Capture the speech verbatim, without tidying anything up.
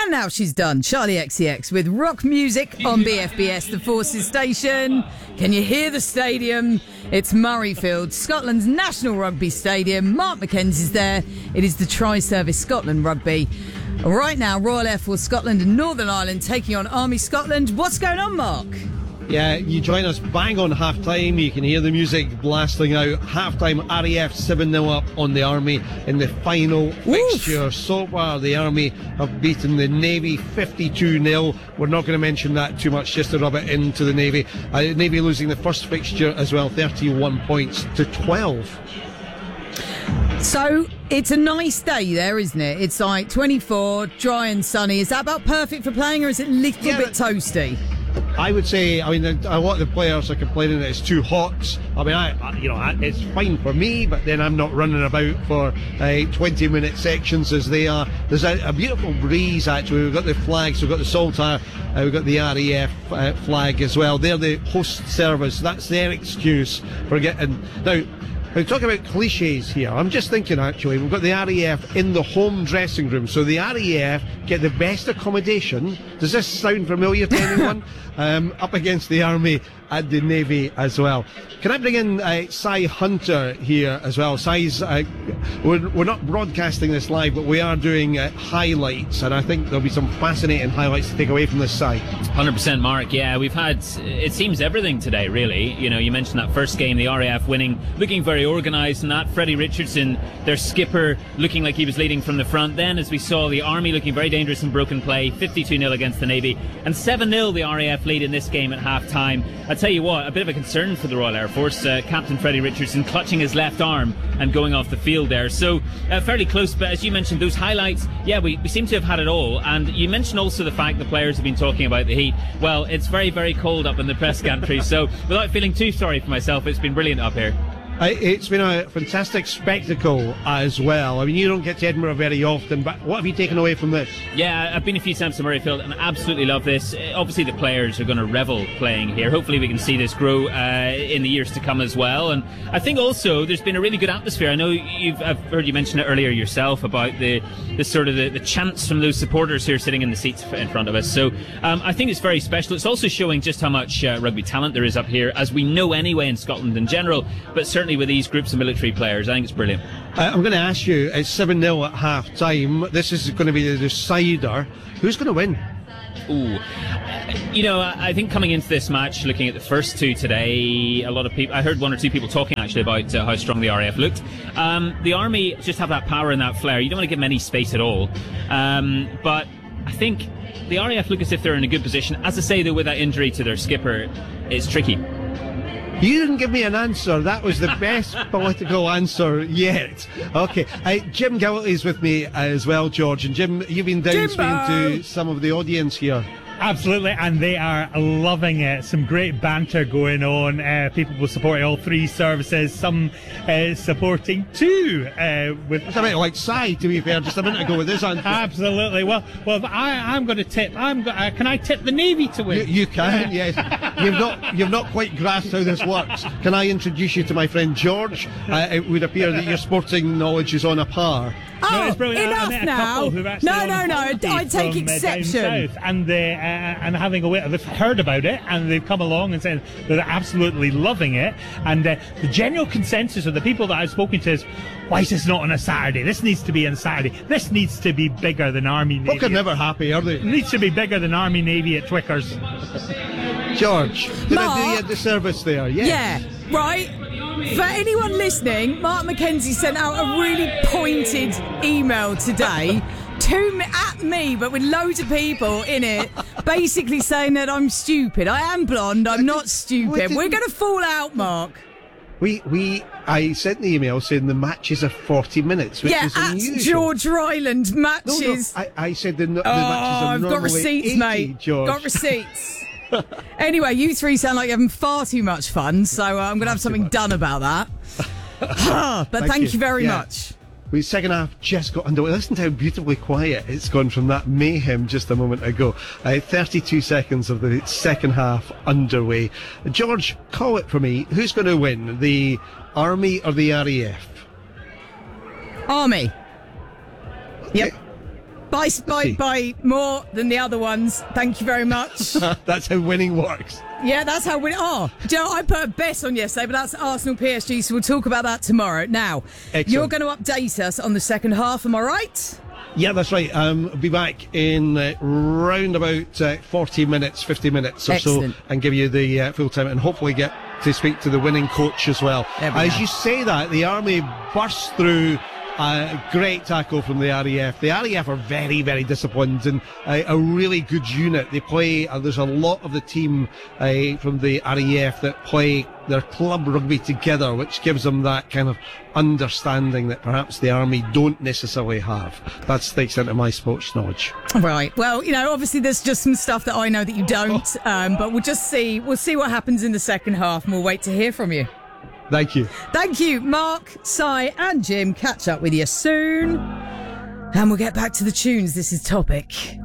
And now she's done. Charlie X C X with rock music on B F B S, the Forces station. Can you hear the stadium? It's Murrayfield, Scotland's national rugby stadium. Mark Mackenzie's there. It is the Tri-Service Scotland Rugby. Right now, Royal Air Force Scotland and Northern Ireland taking on Army Scotland. What's going on, Mark? Yeah, you join us bang on half-time. You can hear the music blasting out. Half-time, R A F seven nil up on the Army in the final fixture. So far, the Army have beaten the Navy fifty-two nil. We're not going to mention that too much, just to rub it into the Navy. Uh, Navy losing the first fixture as well, thirty-one points to twelve. So, it's a nice day there, isn't it? It's like twenty-four, dry and sunny. Is that about perfect for playing, or is it a little Yeah, bit toasty? I would say, I mean, a lot of the players are complaining that it's too hot. I mean, I, I you know, I, it's fine for me, but then I'm not running about for uh, twenty minute sections as they are. There's a, a beautiful breeze, actually. We've got the flags, we've got the Saltire, uh, we've got the R A F uh, flag as well. They're the host service. That's their excuse for getting... Now, we talk about cliches here. I'm just thinking, actually, we've got the R A F in the home dressing room, so the R A F get the best accommodation. Does this sound familiar to anyone? um, up against the Army and the Navy as well. Can I bring in uh, Cy Hunter here as well? Cy's, uh, we're, we're not broadcasting this live, but we are doing uh, highlights, and I think there'll be some fascinating highlights to take away from this, Cy. one hundred percent, Mark. Yeah, we've had, it seems, everything today, really. You know, you mentioned that first game, the R A F winning, looking very organised and that. Freddie Richardson, their skipper, looking like he was leading from the front. Then, as we saw, the Army looking very dangerous in broken play, fifty-two nil against the Navy, and seven nil the R A F lead in this game at half-time. I tell you what, a bit of a concern for the Royal Air Force. Uh, Captain Freddie Richardson clutching his left arm and going off the field there. So, uh, fairly close, but as you mentioned, those highlights, yeah, we, we seem to have had it all. And you mentioned also the fact the players have been talking about the heat. Well, it's very, very cold up in the press gantry, so without feeling too sorry for myself, it's been brilliant up here. I, it's been a fantastic spectacle as well. I mean, you don't get to Edinburgh very often, but what have you taken away from this? Yeah, I've been a few times to Murrayfield and absolutely love this. Uh, Obviously, the players are going to revel playing here. Hopefully, we can see this grow uh, in the years to come as well. And I think also there's been a really good atmosphere. I know you've I've heard you mention it earlier yourself about the, the sort of the, the chants from those supporters here sitting in the seats in front of us. So um, I think it's very special. It's also showing just how much uh, rugby talent there is up here, as we know anyway in Scotland in general, but certainly with these groups of military players. I think it's brilliant. Uh, I'm going to ask you, it's seven nil at half time. This is going to be the decider. Who's going to win? Ooh. You know, I think coming into this match, looking at the first two today, a lot of people, I heard one or two people talking actually about uh, how strong the R A F looked. Um, the Army just have that power and that flair. You don't want to give them any space at all. Um, but I think the R A F look as if they're in a good position. As I say, though, with that injury to their skipper, it's tricky. You didn't give me an answer. That was the best political answer yet. Okay. Uh, Jim Gillity's with me as well, George. And Jim, you've been down speaking to some of the audience here. Absolutely, and they are loving it. Some great banter going on. Uh, people will support all three services. Some uh, supporting two. Uh, with it's a bit like Cy, to be fair, just a minute ago with this answer. Absolutely. Well, well, I, I'm going to tip. I'm. Go, uh, can I tip the Navy to win? You, you can, yes. You've not, you've not quite grasped how this works. Can I introduce you to my friend George? Uh, it would appear that your sporting knowledge is on a par. Oh, no, it's brilliant. enough I met a now. couple who've actually No, on no, no. holiday I take from, uh, exception. down south, and they uh, and having a wit. They've heard about it and they've come along and said they're absolutely loving it. And uh, the general consensus of the people that I've spoken to is, why is this not on a Saturday? This needs to be on Saturday. This needs to be bigger than Army Navy. Folk are never happy, are they? It needs to be bigger than Army Navy at Twickers. George, did Mark, I do you a disservice there? Yes. Yeah, right. For anyone listening, Mark Mackenzie sent out a really pointed email today to me, at me, but with loads of people in it, basically saying that I'm stupid. I am blonde. I'm not stupid. We're going to fall out, Mark. We, we, I sent the email saying the matches are forty minutes, which yeah, is at unusual. George Ryland matches. No, no, I, I said the, the oh, matches are I've got normally receipts, eighty, mate. George. Got receipts. Anyway, you three sound like you're having far too much fun, so uh, I'm going to have something done about that. but thank, thank you. you very yeah. much. The second half just got underway. Listen to how beautifully quiet it's gone from that mayhem just a moment ago. Uh, thirty-two seconds of the second half underway. George, call it for me. Who's going to win, the Army or the R A F? Army. Okay. Yep. by, by, by more than the other ones. Thank you very much. That's how winning works. Yeah, that's how we are. Oh, do you know, I put a bet on yesterday, but that's Arsenal P S G, so we'll talk about that tomorrow. Now, Excellent. You're going to update us on the second half, am I right? Yeah, that's right. Um, I'll be back in uh, round about uh, forty minutes, fifty minutes or Excellent. so, and give you the uh, full time, and hopefully get to speak to the winning coach as well. There we As go. you say that, the Army burst through. A great tackle from the R A F. The R A F are very, very disciplined and uh, a really good unit. They play, uh, there's a lot of the team uh, from the R A F that play their club rugby together, which gives them that kind of understanding that perhaps the Army don't necessarily have. That's the extent of my sports knowledge. Right. Well, you know, obviously there's just some stuff that I know that you don't, um, but we'll just see. We'll see what happens in the second half, and we'll wait to hear from you. Thank you. Thank you, Mark, Si, and Jim. Catch up with you soon. And we'll get back to the tunes. This is Topic.